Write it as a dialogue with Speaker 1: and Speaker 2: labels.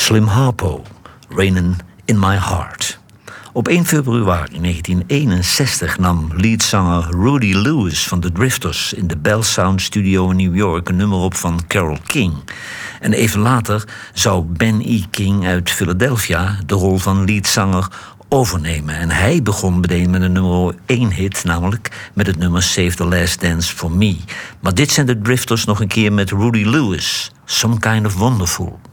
Speaker 1: Slim Harpo, Rainin' in My Heart. Op 1 februari 1961 nam leadzanger Rudy Lewis van The Drifters in de Bell Sound Studio in New York een nummer op van Carole King. En even later zou Ben E. King uit Philadelphia de rol van leadzanger overnemen. En hij begon meteen met een nummer 1 hit, namelijk met het nummer Save the Last Dance for Me. Maar dit zijn de Drifters nog een keer met Rudy Lewis, Some Kind of Wonderful.